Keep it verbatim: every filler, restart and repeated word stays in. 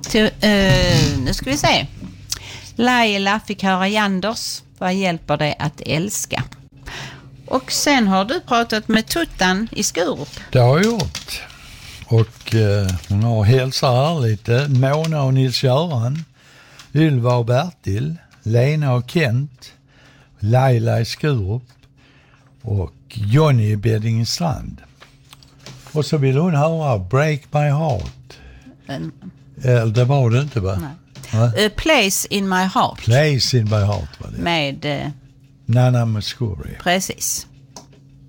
Till, uh, nu ska vi se. Laila fick höra Janders. Vad hjälper det att älska? Och sen har du pratat med Tuttan i Skurup. Det har jag gjort. Och eh, hon har hälsar här lite. Mona och Nils-Göran, Ylva och Bertil, Lena och Kent, Laila i Skurup och Johnny i Beddingestrand. Och så vill hon höra Break My Heart. En, Eller det var det inte, va? nej. A Place in My Heart. Place in My Heart var det. Med... Uh, Nana Mouskouri. precis.